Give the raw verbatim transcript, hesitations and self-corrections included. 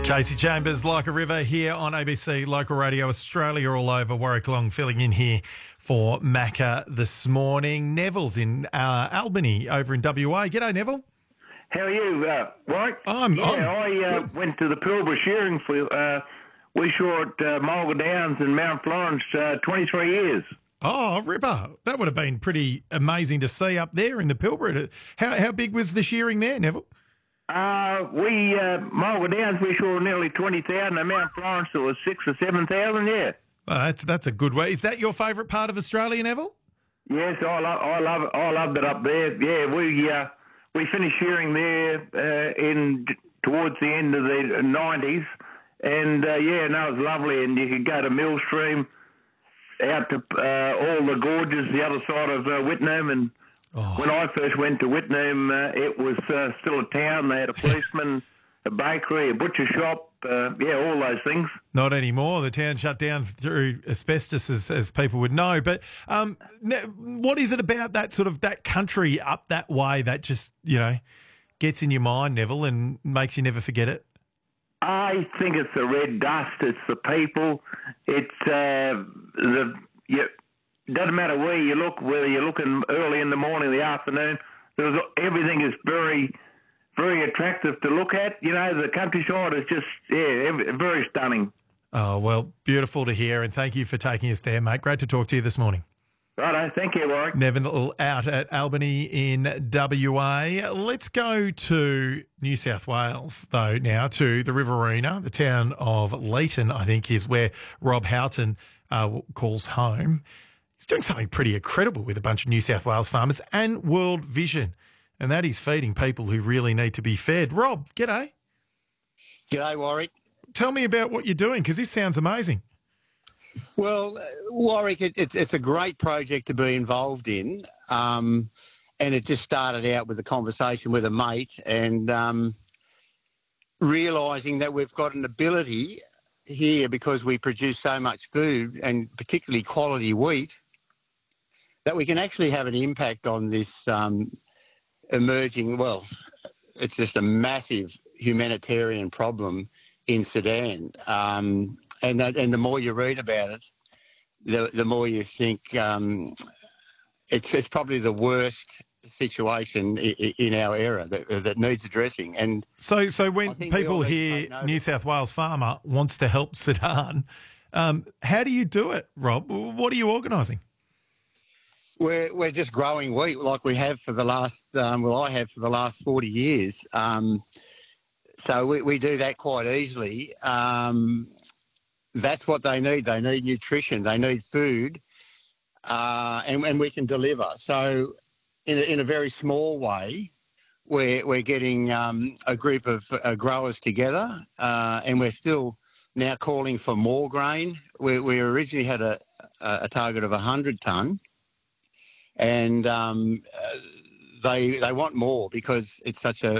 Casey Chambers, Like a River, here on A B C Local Radio Australia, all over. Warwick Long filling in here for Macca this morning. Neville's in uh, Albany over in W A. G'day, Neville. How are you, uh, Warwick? I'm, yeah, I'm I uh, went to the Pilbara shearing for uh, we saw at uh, Mulga Downs in Mount Florence uh, twenty-three years. Oh, Ripper. That would have been pretty amazing to see up there in the Pilbara. How, how big was the shearing there, Neville? Uh, we, uh, Mulga Downs, we saw nearly twenty thousand. At Mount Florence, it was six or seven thousand, yeah. Well, that's that's a good way. Is that your favourite part of Australia, Neville? Yes, I love, I love it. I loved it up there. Yeah, we uh, we finished shearing there uh, in towards the end of the nineties, and uh, yeah, no, it was lovely. And you could go to Millstream, out to uh, all the gorges, the other side of uh, Whitnam, and oh. When I first went to Whitnam, uh, it was uh, still a town. They had a policeman, a bakery, a butcher shop, uh, yeah, all those things. Not anymore. The town shut down through asbestos, as, as people would know. But um, what is it about that sort of that country up that way that just, you know, gets in your mind, Neville, and makes you never forget it? I think it's the red dust. It's the people. It's uh, the... Yeah, doesn't matter where you look, whether you're looking early in the morning, the afternoon. There's, everything is very, very attractive to look at. You know, the countryside is just, yeah, very stunning. Oh, well, beautiful to hear, and thank you for taking us there, mate. Great to talk to you this morning. Righto, thank you, Warwick. Neville out at Albany in W A. Let's go to New South Wales, though, now, to the Riverina, the town of Leeton, I think, is where Rob Houghton uh, calls home. He's doing something pretty incredible with a bunch of New South Wales farmers and World Vision, and that is feeding people who really need to be fed. Rob, g'day. G'day, Warwick. Tell me about what you're doing, because this sounds amazing. Well, uh, Warwick, it, it, it's a great project to be involved in, um, and it just started out with a conversation with a mate and um, realising that we've got an ability here, because we produce so much food and particularly quality wheat, that we can actually have an impact on this um, emerging, well, it's just a massive humanitarian problem in Sudan. Um, and, that, and the more you read about it, the, the more you think um, it's, it's probably the worst situation in, in our era that, that needs addressing. And so, so when people hear New South Wales farmer wants to help Sudan, um, how do you do it, Rob? What are you organising? We're we're just growing wheat like we have for the last um, well I have for the last forty years. Um, so we, we do that quite easily. Um, that's what they need. They need nutrition. They need food, uh, and and we can deliver. So in a, in a very small way, we're we're getting um, a group of uh, growers together, uh, and we're still now calling for more grain. We we originally had a a target of a hundred tonne. And um, uh, they they want more because it's such a